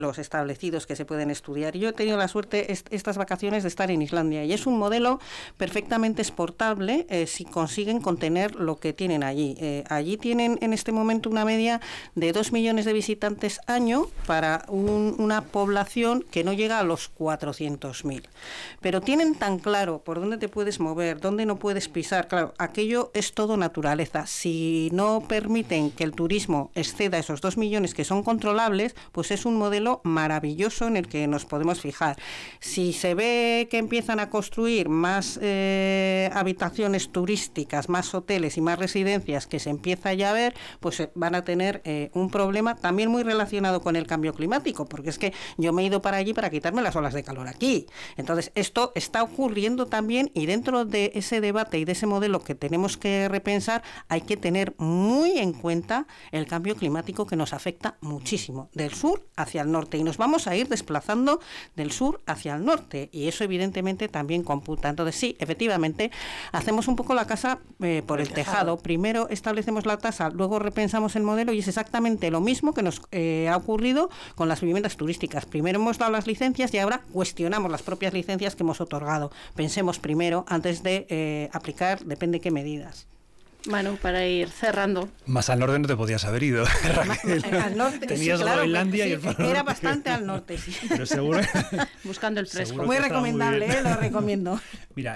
los establecidos que se pueden estudiar. Yo he tenido la suerte estas vacaciones de estar en Islandia y es un modelo perfectamente exportable si consiguen contener lo que tienen allí. Allí tienen en este momento una media de 2 millones de visitantes año para una población que no llega a los 400.000. Pero tienen tan claro por dónde te puedes mover, dónde no puedes pisar. Claro, aquello es todo naturaleza. Si no permiten que el turismo exceda esos 2 millones que son controlables, pues es un modelo maravilloso en el que nos podemos fijar. Si se ve que empiezan a construir más habitaciones turísticas, más hoteles y más residencias, que se empieza ya a ver, pues van a tener un problema también muy relacionado con el cambio climático, porque es que yo me he ido para allí para quitarme las olas de calor aquí. Entonces, esto está ocurriendo también, y dentro de ese debate y de ese modelo que tenemos que repensar, hay que tener muy en cuenta el cambio climático, que nos afecta muchísimo, del sur hacia el norte, y nos vamos a ir desplazando del sur hacia el norte, y eso evidentemente también computa. Entonces sí, efectivamente, hacemos un poco la casa por el tejado. Primero establecemos la tasa, luego repensamos el modelo, y es exactamente lo mismo que nos ha ocurrido con las viviendas turísticas. Primero hemos dado las licencias y ahora cuestionamos las propias licencias que hemos otorgado. Pensemos primero antes de aplicar depende qué medidas. Manu, para ir cerrando. Más al norte no te podías haber ido. Al norte, tenías sí, claro, Groenlandia sí, y el Polo Norte. era bastante al norte, sí. Pero seguro. Buscando el fresco. Muy recomendable, lo recomiendo. Mira,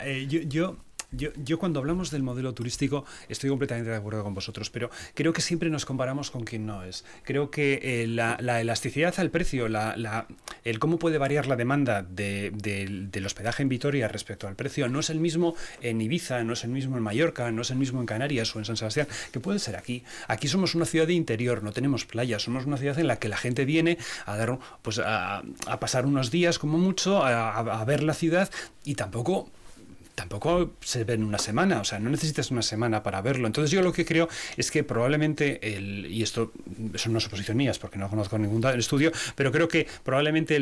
yo cuando hablamos del modelo turístico estoy completamente de acuerdo con vosotros, pero creo que siempre nos comparamos con quien no es. Creo que la elasticidad al precio, el cómo puede variar la demanda del hospedaje en Vitoria respecto al precio no es el mismo en Ibiza, no es el mismo en Mallorca, no es el mismo en Canarias o en San Sebastián, que puede ser aquí. Aquí somos una ciudad de interior, no tenemos playa, somos una ciudad en la que la gente viene a dar, pues a pasar unos días como mucho, a ver la ciudad, y tampoco se ve en una semana, o sea, no necesitas una semana para verlo. Entonces yo lo que creo es que probablemente, y esto son unas suposiciones mías porque no conozco ningún estudio, pero creo que probablemente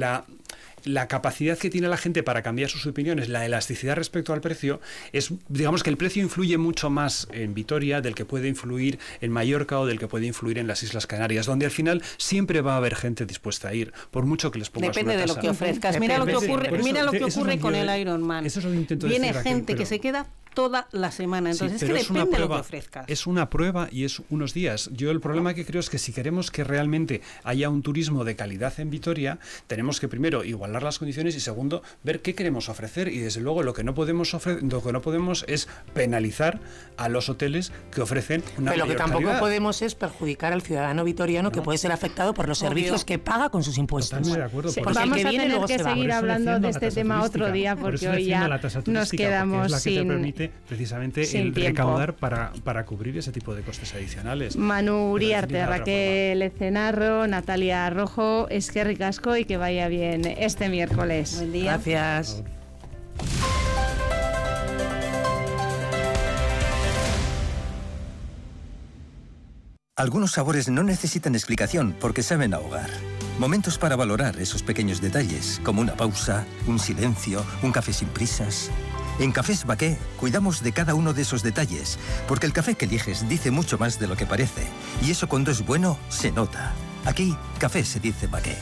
la capacidad que tiene la gente para cambiar sus opiniones, la elasticidad respecto al precio, es, digamos que el precio influye mucho más en Vitoria del que puede influir en Mallorca o del que puede influir en las Islas Canarias, donde al final siempre va a haber gente dispuesta a ir, por mucho que les pongas Depende una tasa. de lo que ofrezcas. Mira lo que ocurre con el Ironman. Eso es lo que intento Viene decir, gente pero que se queda toda la semana, entonces sí, es que depende de lo que prueba, ofrezcas. Es una prueba y es unos días. Yo el problema que creo es que si queremos que realmente haya un turismo de calidad en Vitoria, tenemos que primero igualar las condiciones y segundo ver qué queremos ofrecer, y desde luego lo que no podemos es penalizar a los hoteles que ofrecen una Pero lo que tampoco calidad. podemos es perjudicar al ciudadano vitoriano, que puede ser afectado por los servicios que paga con sus impuestos. Totalmente de acuerdo. Sí, Por vamos eso a tener que seguir va. hablando de este tema otro día, Por porque eso hoy ya la tasa nos turística, quedamos porque es la que sin te permite precisamente sin el tiempo. recaudar para cubrir ese tipo de costes adicionales. Manu Uriarte, Raquel Ecenarro, Natalia Rojo, eskerrik asko y que vaya bien este miércoles. Buen día. Gracias. Algunos sabores no necesitan explicación porque saben a hogar. Momentos para valorar esos pequeños detalles, como una pausa, un silencio, un café sin prisas. En Cafés Baqué cuidamos de cada uno de esos detalles, porque el café que eliges dice mucho más de lo que parece. Y eso cuando es bueno, se nota. Aquí, café se dice Baqué.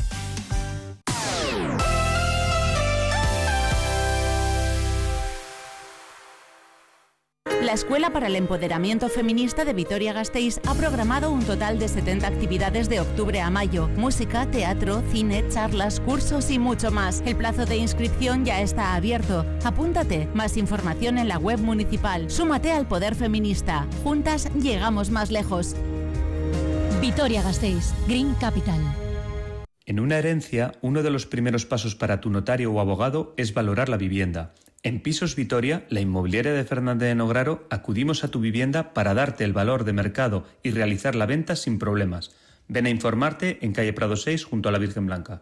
La Escuela para el Empoderamiento Feminista de Vitoria-Gasteiz ha programado un total de 70 actividades de octubre a mayo. Música, teatro, cine, charlas, cursos y mucho más. El plazo de inscripción ya está abierto. Apúntate. Más información en la web municipal. Súmate al poder feminista. Juntas llegamos más lejos. Vitoria-Gasteiz, Green Capital. En una herencia, uno de los primeros pasos para tu notario o abogado es valorar la vivienda. En Pisos Vitoria, la inmobiliaria de Fernández de Nograro, acudimos a tu vivienda para darte el valor de mercado y realizar la venta sin problemas. Ven a informarte en calle Prado 6 junto a la Virgen Blanca.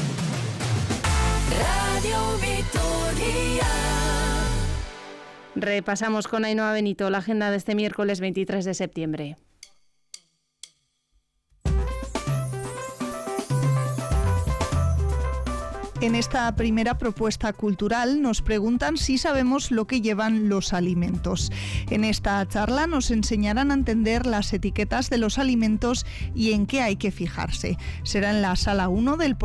Radio Vitoria. Repasamos con Ainhoa Benito la agenda de este miércoles 23 de septiembre. En esta primera propuesta cultural nos preguntan si sabemos lo que llevan los alimentos. En esta charla nos enseñarán a entender las etiquetas de los alimentos y en qué hay que fijarse. Será en la sala 1 del